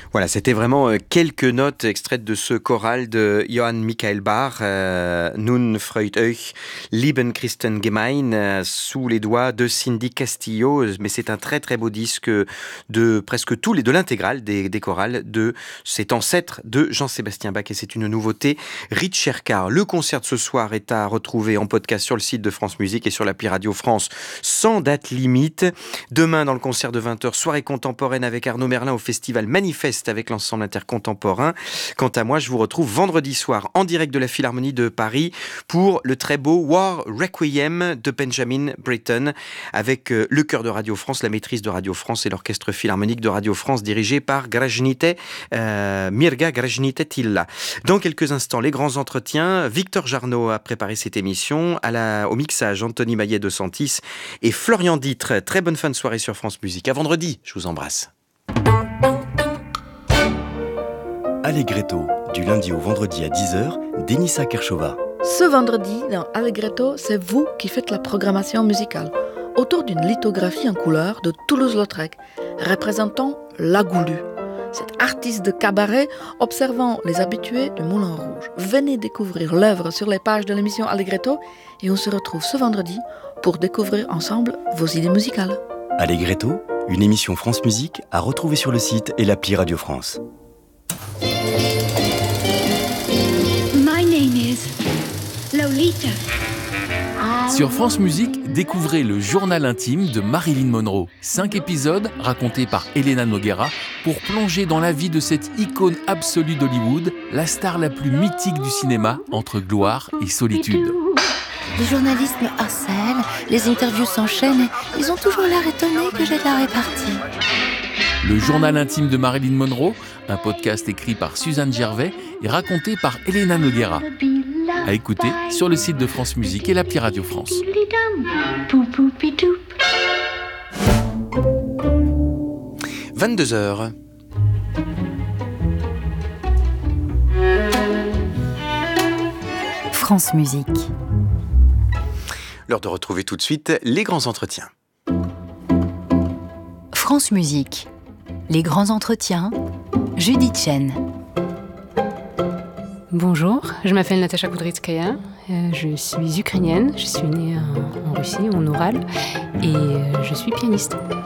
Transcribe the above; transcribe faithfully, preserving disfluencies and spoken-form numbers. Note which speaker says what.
Speaker 1: Voilà, c'était vraiment quelques notes extraites de ce choral de Johann Michael Bach, euh, Nun freut euch, lieben Christen gemein, euh, sous les doigts de Cindy Castillo. Mais c'est un très très beau disque de presque tous les, de l'intégrale des, des chorales de cet ancêtre de Jean-Sébastien Bach, et c'est une nouveauté Ricercar. Le concert de ce soir est à retrouver en podcast sur le site de France Musique et sur l'appli Radio France sans date limite. Demain, dans le concert de vingt heures, soirée contemporaine avec Arnaud Merlin au festival Manifeste avec l'ensemble intercontemporain. Quant à moi, je vous retrouve vendredi soir en direct de la Philharmonie de Paris pour le très beau War Requiem de Benjamin Britten avec le chœur de Radio France, la maîtrise de Radio France et l'orchestre philharmonique de Radio France dirigé par Grajnite, euh, Mirga Grajnite Tilla. Dans quelques instants, les grands entretiens. Victor Jarnot a préparé cette émission. À la, au mixage, Anthony Maillet de Santis et Florian Ditre. Très bonne fin de soirée sur France Musique. À vendredi, je vous embrasse.
Speaker 2: Allegretto, du lundi au vendredi à dix heures, Denisa Kershova.
Speaker 3: Ce vendredi, dans Allegretto, c'est vous qui faites la programmation musicale, autour d'une lithographie en couleur de Toulouse-Lautrec, représentant La Goulue. Cet artiste de cabaret observant les habitués du Moulin Rouge. Venez découvrir l'œuvre sur les pages de l'émission Allegretto et on se retrouve ce vendredi pour découvrir ensemble vos idées musicales.
Speaker 2: Allegretto, une émission France Musique à retrouver sur le site et l'appli Radio France.
Speaker 4: My name is Lolita.
Speaker 5: Sur France Musique, découvrez le journal intime de Marilyn Monroe. Cinq épisodes racontés par Elena Noguera pour plonger dans la vie de cette icône absolue d'Hollywood, la star la plus mythique du cinéma entre gloire et solitude.
Speaker 6: Les journalistes me harcèlent, les interviews s'enchaînent et ils ont toujours l'air étonnés que j'ai de la répartie.
Speaker 5: Le journal intime de Marilyn Monroe, un podcast écrit par Suzanne Gervais et raconté par Elena Noguera. À écouter sur le site de France Musique et l'appli Radio France.
Speaker 1: vingt-deux heures.
Speaker 6: France Musique.
Speaker 1: L'heure de retrouver tout de suite les grands entretiens.
Speaker 6: France Musique. Les grands entretiens. Judith Chen.
Speaker 7: Bonjour, je m'appelle Natasha Kudrytskaya, euh, je suis ukrainienne, je suis née en, en Russie, en Oural, et euh, je suis pianiste.